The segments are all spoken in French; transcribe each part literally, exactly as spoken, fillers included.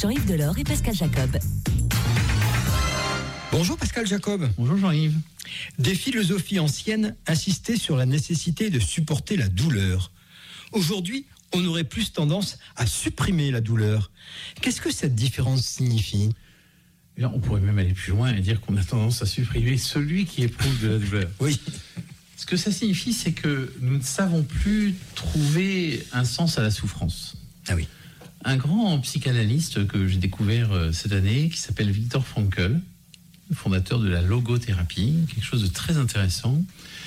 Jean-Yves Delors et Pascal Jacob. Bonjour Pascal Jacob. Bonjour Jean-Yves. Des philosophies anciennes insistaient sur la nécessité de supporter la douleur. Aujourd'hui, on aurait plus tendance à supprimer la douleur. Qu'est-ce que cette différence signifie ? Eh bien, on pourrait même aller plus loin et dire qu'on a tendance à supprimer celui qui éprouve de la douleur. Oui. Ce que ça signifie, c'est que nous ne savons plus trouver un sens à la souffrance. Ah oui. Un grand psychanalyste que j'ai découvert cette année, qui s'appelle Viktor Frankl, fondateur de la logothérapie, quelque chose de très intéressant,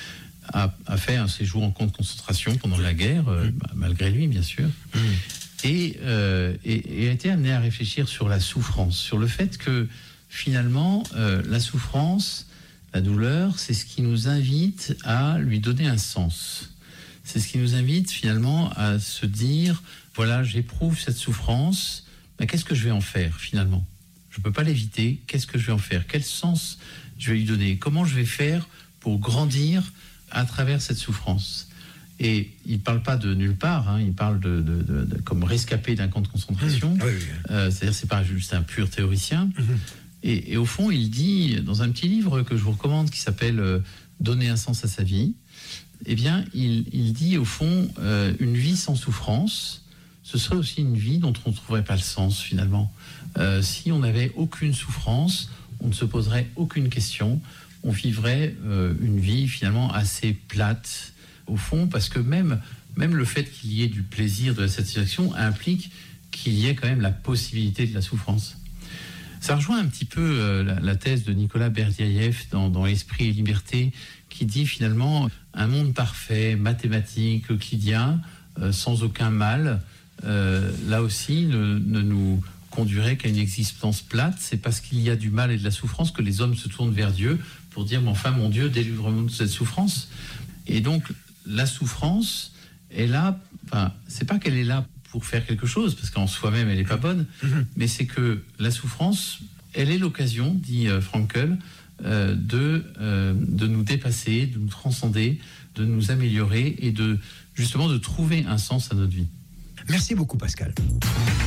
a, a fait un séjour en camp de concentration pendant la guerre, mmh. euh, malgré lui bien sûr, mmh. et, euh, et, et a été amené à réfléchir sur la souffrance, sur le fait que finalement euh, la souffrance, la douleur, c'est ce qui nous invite à lui donner un sens. C'est ce qui nous invite finalement à se dire, voilà, j'éprouve cette souffrance, mais qu'est-ce que je vais en faire finalement ? Je ne peux pas l'éviter. Qu'est-ce que je vais en faire ? Quel sens je vais lui donner ? Comment je vais faire pour grandir à travers cette souffrance ? Et il ne parle pas de nulle part, hein, il parle de, de, de, de comme rescapé d'un camp de concentration. Mmh, oui, oui. Euh, c'est-à-dire que ce n'est pas juste un pur théoricien. Mmh. Et, et au fond, il dit, dans un petit livre que je vous recommande, qui s'appelle euh, « Donner un sens à sa vie », eh bien, il, il dit au fond, euh, une vie sans souffrance, ce serait aussi une vie dont on ne trouverait pas le sens finalement. Euh, si on n'avait aucune souffrance, on ne se poserait aucune question, on vivrait euh, une vie finalement assez plate au fond, parce que même, même le fait qu'il y ait du plaisir, de la satisfaction, implique qu'il y ait quand même la possibilité de la souffrance. Ça rejoint un petit peu euh, la, la thèse de Nicolas Berdyaev dans, dans L'Esprit et Liberté, qui dit finalement un monde parfait, mathématique, euclidien, euh, sans aucun mal, euh, là aussi ne, ne nous conduirait qu'à une existence plate. C'est parce qu'il y a du mal et de la souffrance que les hommes se tournent vers Dieu pour dire, mais enfin mon Dieu, délivre-moi de cette souffrance. Et donc la souffrance est là, enfin, c'est pas qu'elle est là pour faire quelque chose, parce qu'en soi-même elle n'est pas bonne, mmh. mais c'est que la souffrance, elle est l'occasion, dit euh, Frankl, euh, de, euh, de nous dépasser, de nous transcender, de nous améliorer et de justement de trouver un sens à notre vie. Merci beaucoup Pascal.